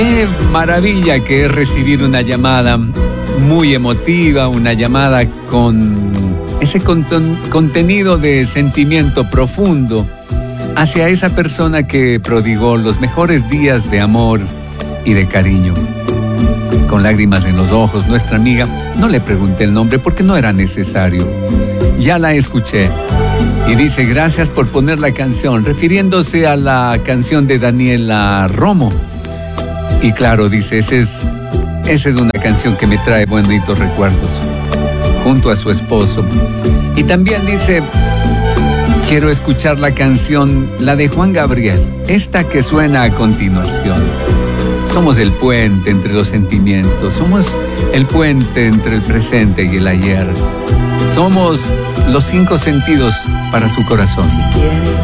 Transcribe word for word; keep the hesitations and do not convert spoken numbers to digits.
Qué maravilla que es recibir una llamada muy emotiva, una llamada con ese conton- contenido de sentimiento profundo hacia esa persona que prodigó los mejores días de amor y de cariño. Con lágrimas en los ojos, nuestra amiga, no le pregunté el nombre porque no era necesario. Ya la escuché. Y dice, gracias por poner la canción, refiriéndose a la canción de Daniela Romo. Y claro, dice, esa es, esa es una canción que me trae bonitos recuerdos, junto a su esposo. Y también dice, quiero escuchar la canción, la de Juan Gabriel, esta que suena a continuación. Somos el puente entre los sentimientos, somos el puente entre el presente y el ayer. Somos los cinco sentidos para su corazón.